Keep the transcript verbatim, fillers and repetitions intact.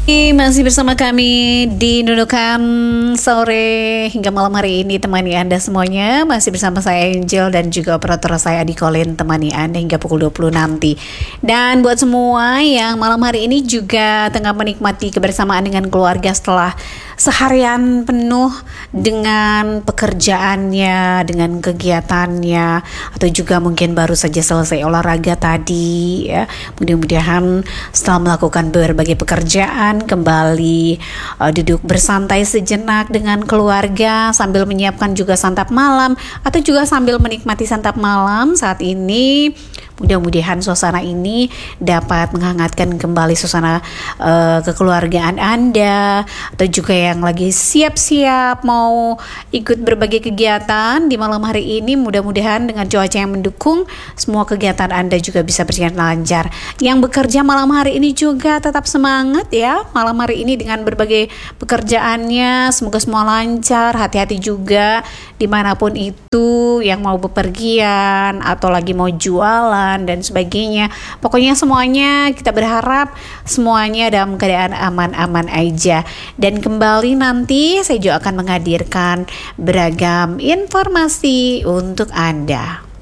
Masih bersama kami di Nunukan sore hingga malam hari ini, temani Anda semuanya. Masih bersama saya Angel dan juga operator saya Adi Colin, temani Anda hingga pukul dua puluh nanti. Dan buat semua yang malam hari ini juga tengah menikmati kebersamaan dengan keluarga setelah seharian penuh dengan pekerjaannya, dengan kegiatannya, atau juga mungkin baru saja selesai olahraga tadi ya. Mudah-mudahan setelah melakukan berbagai pekerjaan kembali uh, duduk bersantai sejenak dengan keluarga sambil menyiapkan juga santap malam atau juga sambil menikmati santap malam saat ini. Mudah-mudahan suasana ini dapat menghangatkan kembali suasana uh, kekeluargaan Anda, atau juga yang lagi siap-siap mau ikut berbagai kegiatan di malam hari ini. Mudah-mudahan dengan cuaca yang mendukung, semua kegiatan Anda juga bisa berjalan lancar. Yang bekerja malam hari ini juga tetap semangat ya, malam hari ini dengan berbagai pekerjaannya. Semoga semua lancar, hati-hati juga dimanapun itu, yang mau bepergian atau lagi mau jualan dan sebagainya. Pokoknya semuanya kita berharap semuanya dalam keadaan aman-aman aja. Dan kembali nanti saya juga akan menghadirkan beragam informasi untuk Anda.